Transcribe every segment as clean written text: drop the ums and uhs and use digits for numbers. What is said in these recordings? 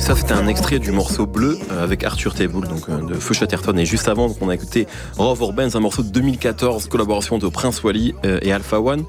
Ça, c'était un extrait du morceau Bleu avec Arthur Teboul, donc de Feu Chatterton. Et juste avant, donc, on a écouté Rove Urbains, un morceau de 2014, collaboration de Prince Wally et Alpha One.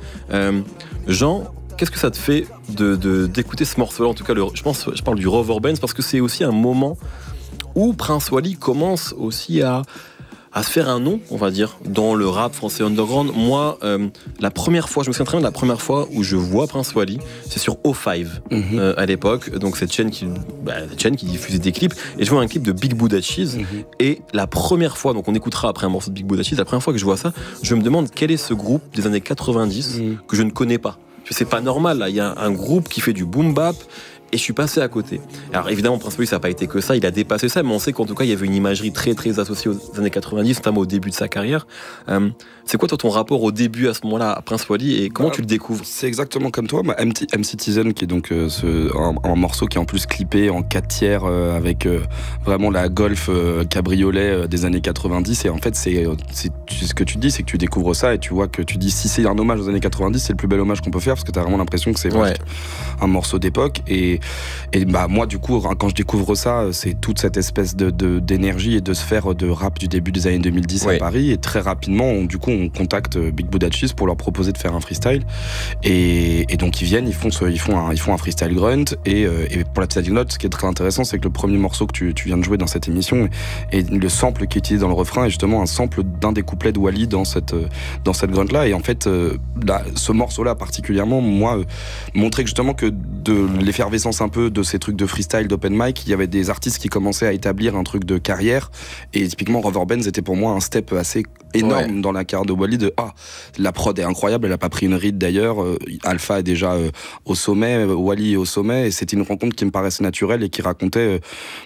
Jean, qu'est-ce que ça te fait d'écouter ce morceau-là? En tout cas, je parle du Rove Urbains parce que c'est aussi un moment où Prince Wally commence aussi à se faire un nom, on va dire, dans le rap français underground. Moi, la première fois, je me souviens très bien de la première fois où je vois Prince Wally, c'est sur O5 à l'époque, donc cette chaîne qui diffusait des clips, et je vois un clip de Big Buddha Cheese, et la première fois, donc on écoutera après un morceau de Big Buddha Cheese, la première fois que je vois ça, je me demande quel est ce groupe des années 90 que je ne connais pas. C'est pas normal, là, il y a un groupe qui fait du boom bap, et je suis passé à côté. Alors évidemment, Prince Wally, ça n'a pas été que ça, il a dépassé ça, mais on sait qu'en tout cas, il y avait une imagerie très très associée aux années 90, notamment au début de sa carrière. C'est quoi toi ton rapport au début à ce moment-là à Prince Wally et comment tu le découvres? C'est exactement comme toi, M-Citizen, qui est donc un morceau qui est en plus clippé en 4/3 avec vraiment la Golf cabriolet des années 90, et en fait c'est ce que tu dis, c'est que tu découvres ça et tu vois que tu dis si c'est un hommage aux années 90, c'est le plus bel hommage qu'on peut faire parce que t'as vraiment l'impression que c'est un morceau d'époque et bah moi du coup quand je découvre ça, c'est toute cette espèce d'énergie et de sphère de rap du début des années 2010 à Paris, et très rapidement on contacte Big Buddha Cheese pour leur proposer de faire un freestyle, et donc ils viennent, ils font un freestyle grunt, et pour la petite anecdote, ce qui est très intéressant, c'est que le premier morceau que tu viens de jouer dans cette émission, et le sample qui est utilisé dans le refrain est justement un sample d'un des couplets de Wally dans cette grunt là, et en fait ce morceau là particulièrement moi montrait que justement que de l'effervescence un peu de ces trucs de freestyle, d'open mic, il y avait des artistes qui commençaient à établir un truc de carrière, et typiquement Rove Urbains était pour moi un step assez énorme dans la carrière de Wally, la prod est incroyable, elle a pas pris une ride d'ailleurs, Alpha est déjà au sommet, Wally est au sommet, et c'était une rencontre qui me paraissait naturelle et qui racontait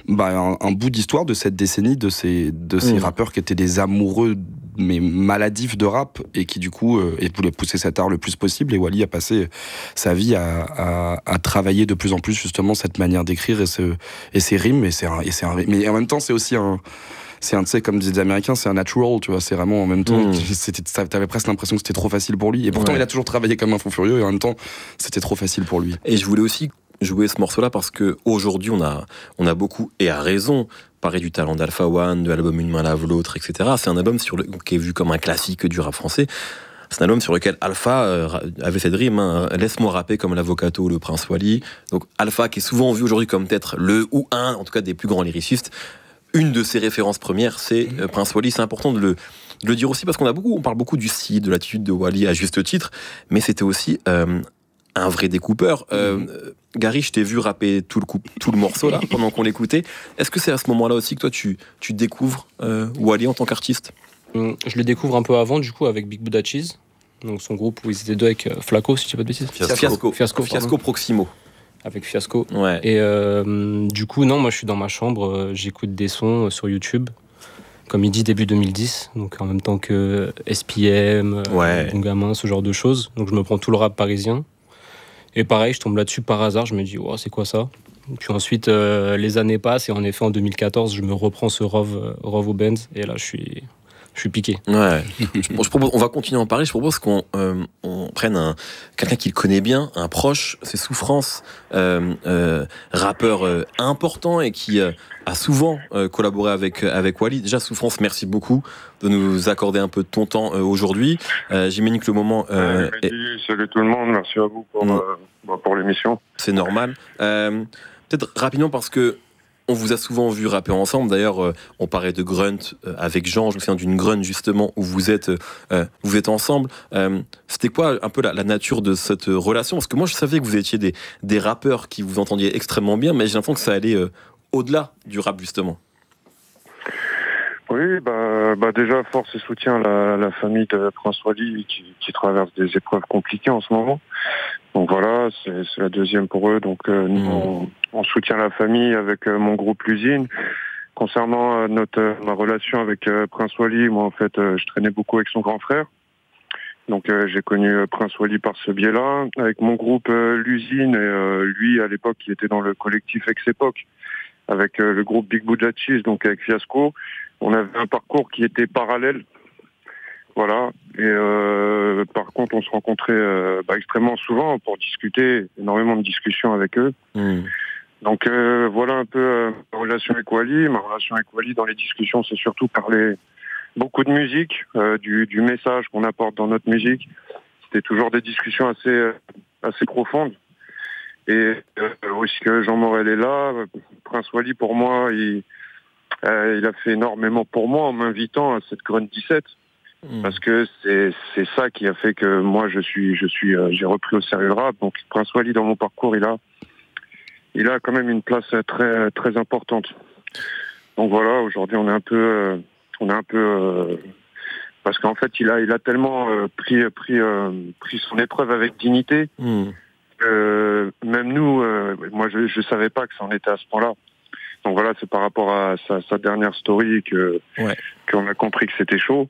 un bout d'histoire de cette décennie, de ces rappeurs qui étaient des amoureux mais maladifs de rap, et qui du coup voulaient pousser cet art le plus possible, et Wally a passé sa vie à travailler de plus en plus justement cette manière d'écrire et ses rimes, mais en même temps c'est aussi tu sais, comme disent les Américains, c'est un natural, tu vois, c'est vraiment en même temps, t'avais presque l'impression que c'était trop facile pour lui, et pourtant il a toujours travaillé comme un fou furieux, et en même temps c'était trop facile pour lui. Et je voulais aussi jouer ce morceau-là parce que aujourd'hui on a beaucoup, et à raison, parlé du talent d'Alpha One, de l'album Une main lave l'autre, etc. C'est un album qui est vu comme un classique du rap français. C'est un album sur lequel Alpha avait cette rime, laisse-moi rapper comme l'Avocato ou le Prince Wally. Donc Alpha, qui est souvent vu aujourd'hui comme peut-être le ou un, en tout cas des plus grands lyricistes. Une de ses références premières, c'est Prince Wally. C'est important de le dire aussi parce on parle beaucoup du style, de l'attitude de Wally à juste titre, mais c'était aussi un vrai découpeur. Gary, je t'ai vu rapper tout le morceau là pendant qu'on l'écoutait. Est-ce que c'est à ce moment-là aussi que toi tu découvres Wally en tant qu'artiste? Je le découvre un peu avant, du coup, avec Big Buddha Cheese, donc son groupe où ils étaient deux avec Flaco, si je dis pas de bêtises. Fiasco Proximo. Avec Fiasco. Ouais. Et du coup, non, moi je suis dans ma chambre, j'écoute des sons sur YouTube, comme il dit, début 2010, donc en même temps que SPM, Bon Gamin, ce genre de choses. Donc je me prends tout le rap parisien. Et pareil, je tombe là-dessus par hasard, je me dis, oh, c'est quoi ça? Puis ensuite, les années passent, et en effet, en 2014, je me reprends ce Rove Urbains, et là, je suis piqué. Ouais. Je propose, on va continuer à en parler. Je propose qu'on prenne quelqu'un qui le connaît bien, un proche. C'est Souffrance, rappeur important et qui a souvent collaboré avec Wally. Déjà, Souffrance, merci beaucoup de nous accorder un peu de ton temps aujourd'hui. J'imagine que le moment. Salut tout le monde, merci à vous pour l'émission. C'est normal. Peut-être rapidement parce que on vous a souvent vu rapper ensemble. D'ailleurs, on parlait de Grunt avec Jean. Je me souviens d'une Grunt justement où vous êtes ensemble. C'était quoi un peu la nature de cette relation? Parce que moi, je savais que vous étiez des rappeurs qui vous entendiez extrêmement bien, mais j'ai l'impression que ça allait au-delà du rap justement. Oui, déjà force et soutien à la famille de Prince Wally qui traverse des épreuves compliquées en ce moment. Donc voilà, c'est la deuxième pour eux. Donc nous, on soutient la famille avec mon groupe L'Usine. Concernant ma relation avec Prince Wally, moi en fait, je traînais beaucoup avec son grand frère. Donc j'ai connu Prince Wally par ce biais-là. Avec mon groupe L'Usine, et lui à l'époque, il était dans le collectif Ex-Époque, avec le groupe Big Buddha Cheese, donc avec Fiasco. On avait un parcours qui était parallèle. Voilà. Et par contre, on se rencontrait extrêmement souvent pour discuter, énormément de discussions avec eux. Donc voilà un peu ma relation avec Wally. Ma relation avec Wally dans les discussions, c'est surtout parler beaucoup de musique, du message qu'on apporte dans notre musique. C'était toujours des discussions assez profondes. Et aussi que Jean Morel est là, Prince Wally pour moi, il a fait énormément pour moi en m'invitant à cette Grunt 17. Parce que c'est ça qui a fait que moi j'ai repris au sérieux le rap. Donc Prince Wally dans mon parcours, il a quand même une place très très importante. Donc voilà, aujourd'hui on est un peu parce qu'en fait il a tellement pris son épreuve avec dignité. Même nous, moi je savais pas que ça en était à ce point-là. Donc voilà, c'est par rapport à sa dernière story qu'on a compris que c'était chaud.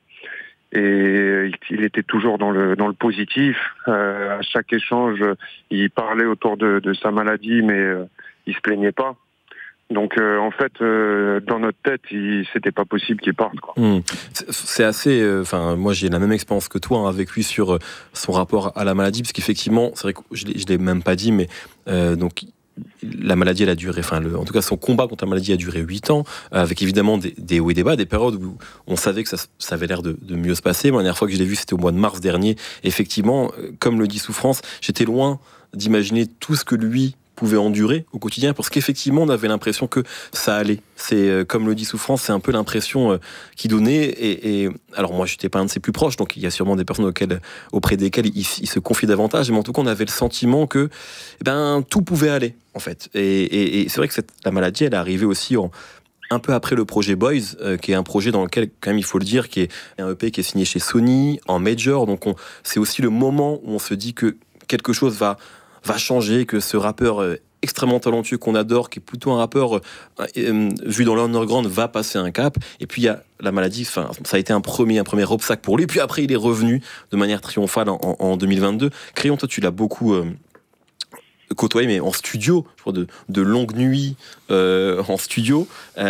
Et il était toujours dans le positif. À chaque échange, il parlait autour de sa maladie, mais il se plaignait pas. Donc en fait, dans notre tête, c'était pas possible qu'il parte, quoi. C'est assez. Moi, j'ai la même expérience que toi avec lui sur son rapport à la maladie, parce qu'effectivement, c'est vrai que je l'ai même pas dit, mais donc. La maladie, elle a duré, en tout cas son combat contre la maladie a duré 8 ans, avec évidemment des hauts et des bas, des périodes où on savait que ça avait l'air de mieux se passer. Moi, la dernière fois que je l'ai vu, c'était au mois de mars dernier. Effectivement, comme le dit Souffrance, j'étais loin d'imaginer tout ce que lui pouvait endurer au quotidien, parce qu'effectivement, on avait l'impression que ça allait. C'est, comme le dit Souffrance, c'est un peu l'impression qu'il donnait. Et alors moi, je n'étais pas un de ses plus proches, donc il y a sûrement des personnes auprès desquelles il se confie davantage, mais en tout cas, on avait le sentiment que tout pouvait aller, en fait. Et c'est vrai que la maladie, elle est arrivée aussi un peu après le projet Boys, qui est un projet dans lequel, quand même, il faut le dire, qui est un EP qui est signé chez Sony, en major. Donc c'est aussi le moment où on se dit que quelque chose va changer, que ce rappeur extrêmement talentueux qu'on adore, qui est plutôt un rappeur vu dans l'underground, va passer un cap. Et puis il y a la maladie, ça a été un premier obstacle pour lui. Et puis après, il est revenu de manière triomphale en 2022. Crayon, toi, tu l'as beaucoup côtoyé, mais en studio, je crois, de longues nuits en studio.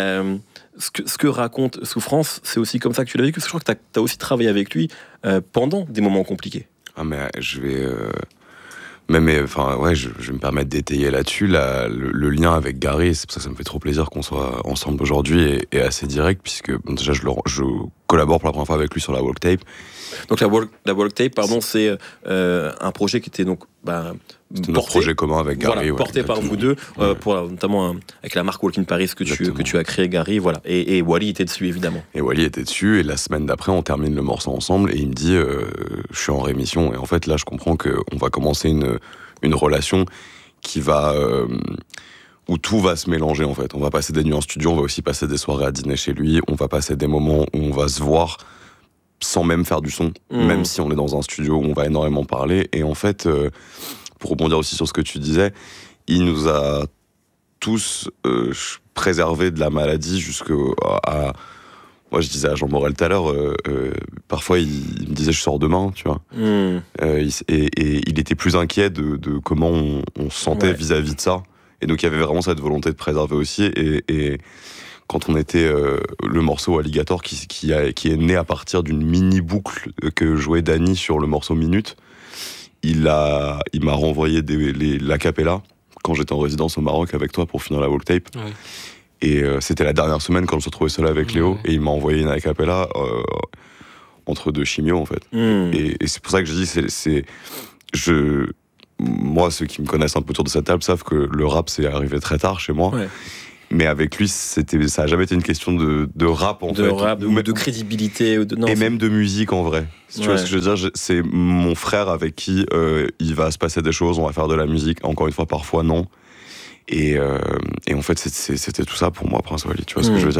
Ce que raconte Souffrance, c'est aussi comme ça que tu l'as vécu, parce que je crois que tu as aussi travaillé avec lui pendant des moments compliqués. Ah, mais je vais... je vais me permettre d'étayer là-dessus. Le lien avec Gary, c'est pour ça que ça me fait trop plaisir qu'on soit ensemble aujourd'hui, est assez direct, puisque déjà je collabore pour la première fois avec lui sur la Walk Tape. Donc la Walk Tape, c'est un projet qui était donc c'était notre projet commun avec Gary, porté par vous deux, pour notamment avec la marque Walk in Paris que tu as créé, Gary, voilà. Et Wally était dessus, évidemment. Et Wally était dessus, et la semaine d'après, on termine le morceau ensemble, et il me dit je suis en rémission. Et en fait, là, je comprends qu'on va commencer une relation qui va où tout va se mélanger, en fait. On va passer des nuits en studio, on va aussi passer des soirées à dîner chez lui, on va passer des moments où on va se voir sans même faire du son, même si on est dans un studio où on va énormément parler. Et en fait, pour rebondir aussi sur ce que tu disais, il nous a tous préservés de la maladie jusqu'à... Moi, je disais à Jean Morel tout à l'heure, parfois il me disait je sors demain, tu vois. Et il était plus inquiet de comment on se sentait vis-à-vis de ça. Et donc il y avait vraiment cette volonté de préserver aussi. Et quand on était le morceau Alligator qui est né à partir d'une mini boucle que jouait Danny sur le morceau Minute, il m'a renvoyé l'acapella quand j'étais en résidence au Maroc avec toi pour finir la Walk Tape. Ouais. Et c'était la dernière semaine quand je me suis retrouvé seul avec Léo, et il m'a envoyé une acapella entre deux chimios, en fait. Et c'est pour ça que je dis, moi, ceux qui me connaissent un peu autour de cette table savent que le rap, c'est arrivé très tard chez moi. Ouais. Mais avec lui, ça n'a jamais été une question de rap, en fait. De crédibilité. Et même de musique, en vrai. Tu vois ce que je veux dire, c'est mon frère avec qui il va se passer des choses, on va faire de la musique. Encore une fois, parfois, non. Et en fait, c'était tout ça pour moi, Prince Wally. Tu vois ce que je veux dire ?